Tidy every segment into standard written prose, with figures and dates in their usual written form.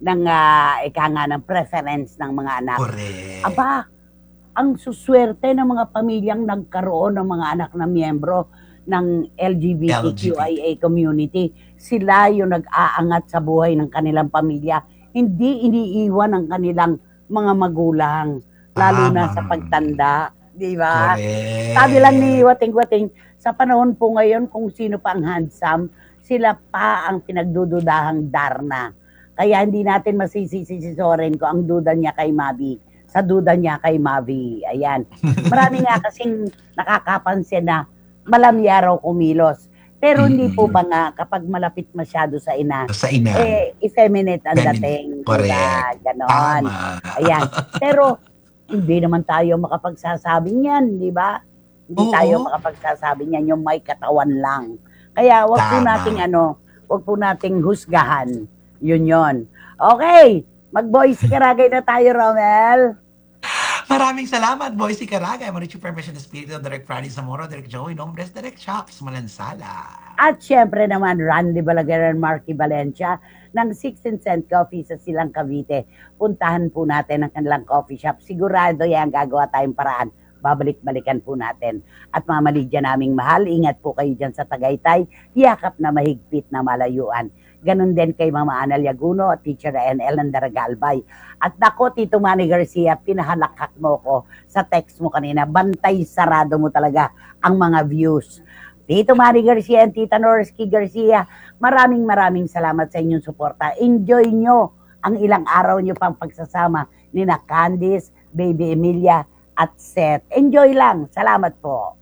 ika nga ng preference ng mga anak. Correct. Aba, ang suswerte ng mga pamilyang nagkaroon ng mga anak na miyembro ng LGBT. LGBTQIA community. Sila yung nag-aangat sa buhay ng kanilang pamilya. Hindi iniiwan ng kanilang mga magulang, lalo na Tama. sa pagtanda. Di ba? Sabi lang ni Correct. Wating-Wating, sa panahon po ngayon, kung sino pa ang handsome, sila pa ang pinagdududahang Darna. Kaya hindi natin masisisi si Soren ko ang duda niya kay Mavi sa duda niya kay Mavi. Ayan. Marami nga kasing nakakapansin na malamya raw kumilos. Pero hindi po ba Mm-mm. nga kapag malapit masyado sa ina, Sa ina. effeminate ang Feminine. dating, di ba? Correct. Ganon. Tama. Ayan. Pero hindi naman tayo makapagsasabing yan, di ba? Hindi tayo Oo. makapagsasabing yan yung may katawan lang. Kaya Tama. wag po nating husgahan. Yun yon. Okay, mag-voice karagay na tayo, Romel. Maraming salamat, Boycie Caraga. Mauricio Permission Espiritu, Direct Franny Zamora, Direct Joey Nombres, Direct Chops Malansala. At syempre naman, Randy Balaguer and Marky Valencia ng 16 Cent Coffee sa Silang Cavite. Puntahan po natin ang kanilang coffee shop. Sigurado yan, gagawa tayong paraan. Babalik-balikan po natin. At mamaligya naming mahal, ingat po kayo dyan sa Tagaytay. Yakap na mahigpit na malayuan. Ganon din kay Mama Ana Liaguno at Teacher NL ng Daragalbay. At nako, Tito Manny Garcia, pinahalakak mo ko sa text mo kanina. Bantay sarado mo talaga ang mga views. Tito Manny Garcia and Tita Norsky Garcia, maraming salamat sa inyong suporta. Enjoy nyo ang ilang araw nyo pang pagsasama ni na Candice, Baby Emilia, at Seth. Enjoy lang. Salamat po.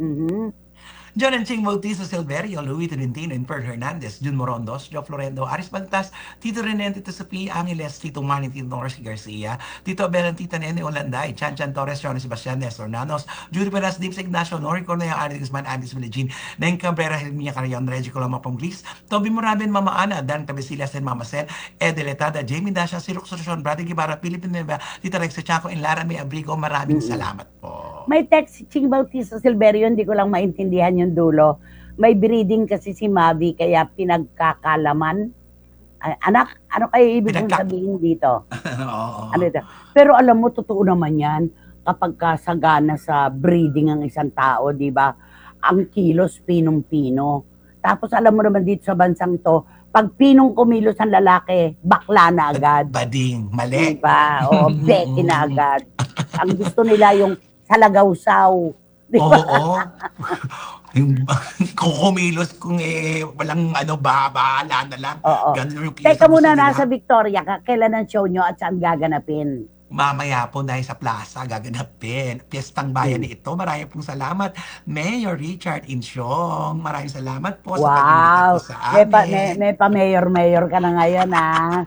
John and Ching Bautista Silverio, Louis Tolentino, and Per Hernandez, Jun Morondos, Joe Florendo, Aris Bagtas, Tito Rene, Tito Sophie, Angeles, Tito Manny, Tito Norris Garcia, Tito Abel, and Tita Nene Olanday, Chan Torres, Johnny Sebastian, Nestor Nanos, Judy Pelas, Deeps Ignacio, Nori Cornea, Ari Guzman, Andis Medellin, Neng Cabrera, Helmia Carayon, Reggie Coloma Ponglis, Toby Morabin, Mama Ana, Dan Cabesilas, and Mama Sen, Ed Letada, Jamie Dasha, Sirok Sorson, Brady Guevara, Philippine Neva, Tita Rex Chaco, and Lara May Abrigo, maraming Mm-mm. salamat po. May text si Ching Bautista Silverio, hindi ko lang maintindihan yung dulo. May breeding kasi si Mavi, kaya pinagkakalaman. Anak, ano kayo ibig kong sabihin dito? Oo. Ano ito? Pero alam mo, totoo naman yan, kapag kasagana sa breeding ang isang tao, di ba? Ang kilos, pinong-pino. Tapos alam mo naman dito sa bansang to, pag pinong kumilos ang lalaki, bakla na agad. Bading, Di mali. ba? O, beke na agad. Ang gusto nila yung salagaw-saw. Di ba? Oo. Kung kumilos, kung walang bahala na lang. Oo. Ganun yung kilos Teka ang gusto muna, nila. nasa Victoria ka. Kailan ang show nyo at saan gaganapin? Mamaya po dahil sa plaza, gaganapin. Piyestang bayan Hmm. ito. Maraming pong salamat. Mayor Richard Insyong. Maraming salamat po sa pag-imbita po Wow! sa amin. May pa-mayor-mayor ka na ngayon, ha?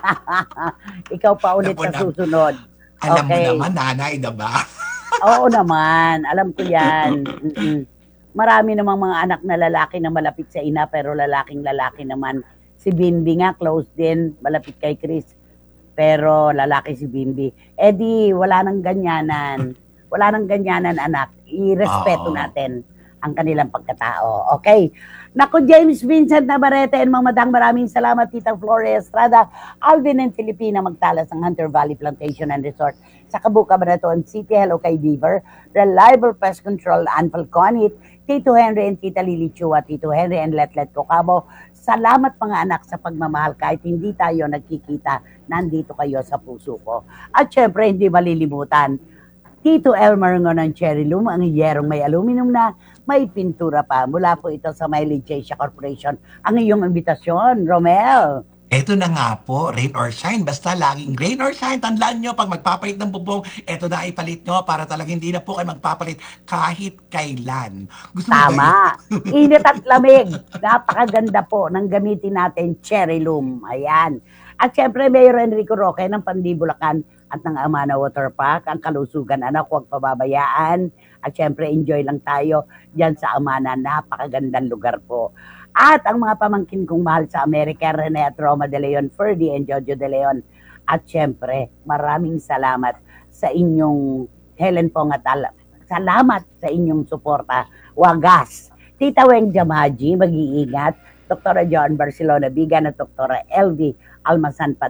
Ikaw pa ulit Naku, sa susunod. alam mo Okay. naman, nanay, diba? Oo naman. Alam ko yan. Mm-mm. Marami namang mga anak na lalaki na malapit sa ina, pero lalaking-lalaki naman. Si Bimbi nga, close din. Malapit kay Chris. Pero lalaki si Bimbi. Eh di, wala nang ganyanan. Wala nang ganyanan, anak. Irespeto Oo. natin ang kanilang pagkatao. Okay? Naku, James Vincent Navarrete and Mamadang, maraming salamat, Tita Flores Estrada, Alvin and Filipina Magtalas ng Hunter Valley Plantation and Resort sa Cabuca, Banaton City. Hello kay Beaver, Reliable Pest Control, and Falconit, Tito Henry and Tita Lily Chua, Tito Henry and Letlet Cocabo. Salamat mga anak sa pagmamahal, kahit hindi tayo nagkikita, nandito kayo sa puso ko. At syempre, hindi malilimutan, Tito Elmer ng Cherry Loom, ang hiyerong may aluminum na may pintura pa. Mula po ito sa Miley Asia Corporation. Ang iyong imbitasyon, Romel. Eto na nga po, rain or shine. Basta laging rain or shine. Tandaan nyo, pag magpapalit ng bubong, eto na ipalit nyo para talagang hindi na po kayo magpapalit kahit kailan. Gusto mo ba yun? Tama. Init at lamig. Napakaganda po ng gamitin natin, Cherry Loom. Ayan. At syempre, Mayor Enrico Roque ng Pandibulacan at ng Amana Water Park. Ang kalusugan, anak, huwag pababayaan. At syempre, enjoy lang tayo dyan sa Amana. Napakagandang lugar po. At ang mga pamangkin kong mahal sa Amerika, Rene at Roma de Leon, Ferdy and Jojo de Leon. At syempre, maraming salamat sa inyong Helen Pongatal. Salamat sa inyong suporta. Wagas. Tita Weng Jamaji, mag-iingat. Dr. John Barcelona Bigan at Dr. LV Almasan